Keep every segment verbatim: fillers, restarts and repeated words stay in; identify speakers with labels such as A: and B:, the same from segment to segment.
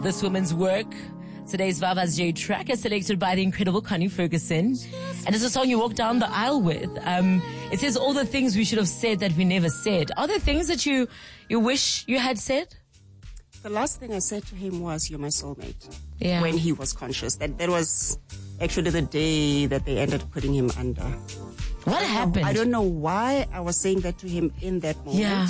A: This woman's work. Today's Vava's J track is selected by the incredible Connie Ferguson. And it's a song you walk down the aisle with. Um, it says all the things we should have said that we never said. Are there things that you, you wish you had said?
B: The last thing I said to him was, "You're my soulmate."
A: Yeah.
B: When he was conscious. That, that was actually the day that they ended up putting him under.
A: What
B: I
A: happened?
B: I don't know why I was saying that to him in that moment.
A: Yeah.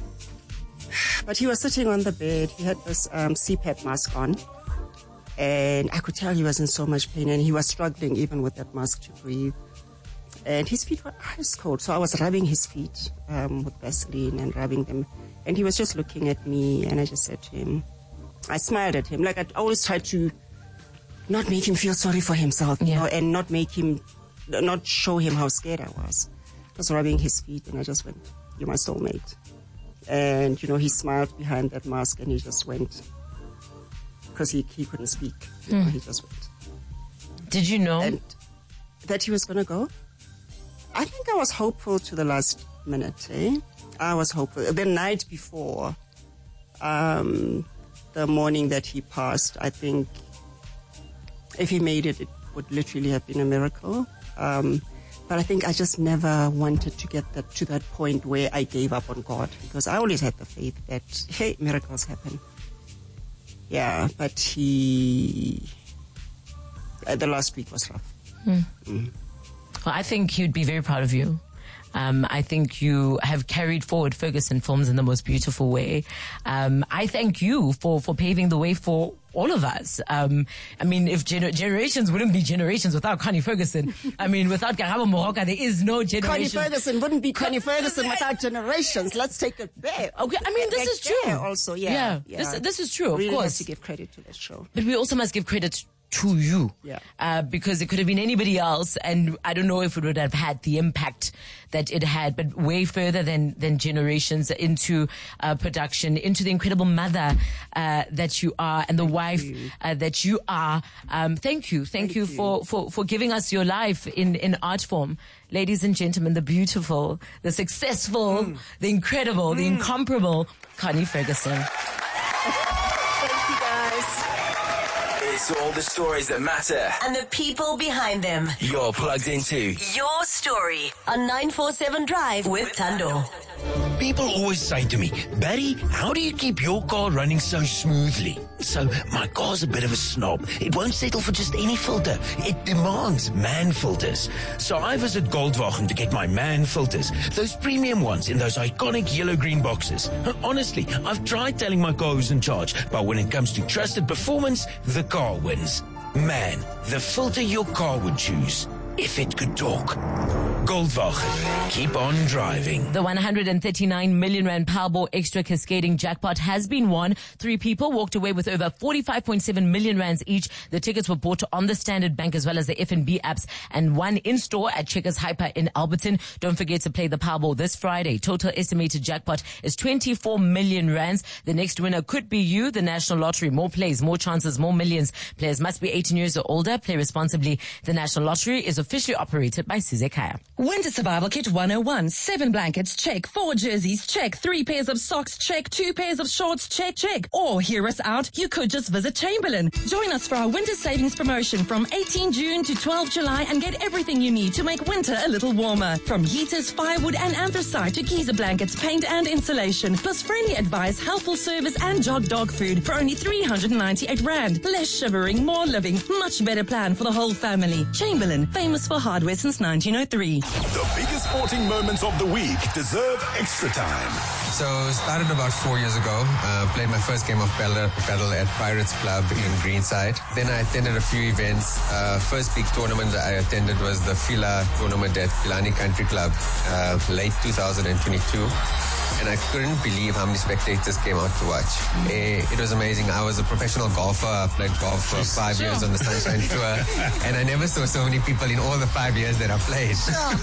B: But he was sitting on the bed. He had this um, C PAP mask on. And I could tell he was in so much pain. And he was struggling even with that mask to breathe. And his feet were ice cold. So I was rubbing his feet um, with Vaseline and rubbing them. And he was just looking at me. And I just said to him, I smiled at him. Like I always tried to not make him feel sorry for himself.
A: Yeah.
B: You know, and not make him, not show him how scared I was. I was rubbing his feet. And I just went, "You're my soulmate." And, you know, he smiled behind that mask and he just went, because he, he couldn't speak. You know,
A: Mm.
B: he just went.
A: Did you know?
B: And that he was going to go? I think I was hopeful to the last minute, eh? I was hopeful. The night before, um, the morning that he passed, I think if he made it, it would literally have been a miracle. Um, But I think I just never wanted to get that to that point where I gave up on God, because I always had the faith that, hey, miracles happen. Yeah, but he, uh, the last week was rough.
A: Mm.
B: Mm.
A: Well, I think he'd be very proud of you. Um, I think you have carried forward Ferguson Films in the most beautiful way. Um, I thank you for, for paving the way for all of us. Um, I mean, if gener- generations wouldn't be generations without Connie Ferguson, I mean, without Karabo Moroka, there is no generation.
B: Connie Ferguson wouldn't be Connie Ferguson without generations. Let's take it there.
A: Okay, I mean, this
B: Back
A: is true.
B: there also, yeah.
A: Yeah,
B: yeah.
A: This, this is true, of
B: really
A: course.
B: have to give credit to this show.
A: But we also must give credit to you.
B: Yeah.
A: Uh, because it could have been anybody else, and I don't know if it would have had the impact that it had, but way further than, than generations into uh, production, into the incredible mother uh, that you are, and the
B: thank
A: wife
B: you.
A: uh, that you are. Um, thank you. Thank,
B: Thank
A: you,
B: you.
A: For, for, for giving us your life in, in art form. Ladies and gentlemen, the beautiful, the successful,
B: Mm.
A: the incredible, mm. the incomparable Connie Ferguson.
B: Thank you, guys.
C: It's all the stories that matter
D: and the people behind them.
C: You're plugged into
D: Your Story on nine forty-seven Drive with Tando.
E: People always say to me, "Barry, how do you keep your car running so smoothly?" So my car's a bit of a snob. It won't settle for just any filter. It demands MAN filters. So I visit Goldwagen to get my MAN filters, those premium ones in those iconic yellow-green boxes. Honestly, I've tried telling my car who's in charge, but when it comes to trusted performance, the car wins. MAN, the filter your car would choose if it could talk. Goldwagen, keep on driving.
A: The one hundred thirty-nine million rand Powerball Extra Cascading jackpot has been won. Three people walked away with over forty-five point seven million rands each. The tickets were bought on the Standard Bank as well as the F N B apps, and one in-store at Checkers Hyper in Alberton. Don't forget to play the Powerball this Friday. Total estimated jackpot is twenty-four million rands. The next winner could be you, the National Lottery. More plays, more chances, more millions. Players must be eighteen years or older. Play responsibly. The National Lottery is officially operated by Sizekaya.
F: Winter Survival Kit one oh one. Seven blankets, check. Four jerseys, check. Three pairs of socks, check. Two pairs of shorts, check, check. Or hear us out, you could just visit Chamberlain. Join us for our winter savings promotion from eighteenth June to twelfth July and get everything you need to make winter a little warmer. From heaters, firewood and anthracite to geyser blankets, paint and insulation. Plus friendly advice, helpful service and jog dog food for only three hundred ninety-eight rand. Less shivering, more living. Much better plan for the whole family. Chamberlain, famous for hardware since nineteen oh three.
G: The biggest sporting moments of the week deserve extra time.
H: So started about four years ago. Uh, played my first game of paddle, paddle at Pirates Club in Greenside. Then I attended a few events. Uh, first big tournament that I attended was the Fila tournament at Pilani Country Club, uh, late two thousand twenty-two. And I couldn't believe how many spectators came out to watch. Eh, it was amazing. I was a professional golfer. I played golf for five
A: Sure.
H: years on the Sunshine Tour. And I never saw so many people in all the five years that I played.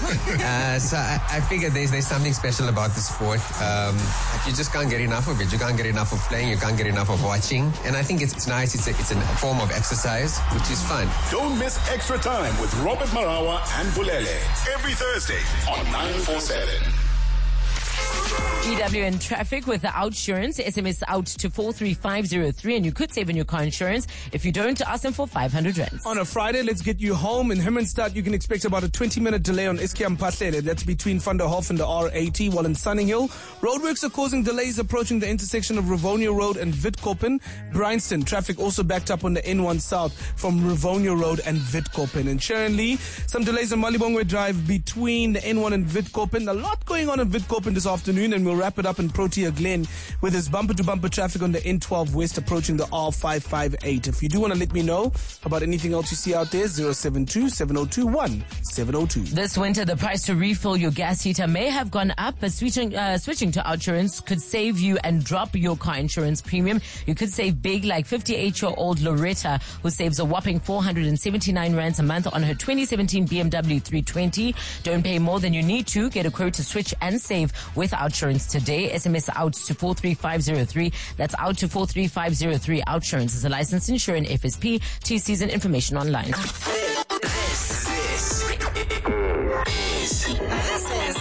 H: uh, so I, I figured there's, there's something special about the sport. Um, you just can't get enough of it. You can't get enough of playing. You can't get enough of watching. And I think it's, it's nice. It's a, it's a form of exercise, which is fun.
G: Don't miss Extra Time with Robert Marawa and Bulele every Thursday on nine forty-seven.
A: E W in traffic with the OutSurance. S M S out to four three five zero three, and you could save on your car insurance. If you don't, ask them for five hundred rands.
I: On a Friday, let's get you home. In Hermanstad, you can expect about a twenty minute delay on Eskiam Patlele. That's between Van der Hof and the R eighty, while in Sunninghill, roadworks are causing delays approaching the intersection of Rivonia Road and Witkoppen. Bryanston, traffic also backed up on the N one South from Rivonia Road and Witkoppen. And Sharon Lee, some delays on Malibongwe Drive between the N one and Witkoppen. A lot going on in Witkoppen this afternoon, and we'll wrap it up in Protea Glen with his bumper-to-bumper traffic on the N twelve West approaching the R five five eight. If you do want to let me know about anything else you see out there, zero seven two, seven zero two one, seven zero two.
A: This winter, the price to refill your gas heater may have gone up, but switching, uh, switching to OutSurance could save you and drop your car insurance premium. You could save big, like fifty-eight-year-old Loretta, who saves a whopping four hundred seventy-nine rands a month on her twenty seventeen B M W three twenty. Don't pay more than you need to. Get a quote to switch and save with OutSurance today. S M S out to four three five zero three. That's out to four three five zero three. OutSurance is a licensed insurer in F S P. T Cs and information online.
C: This, this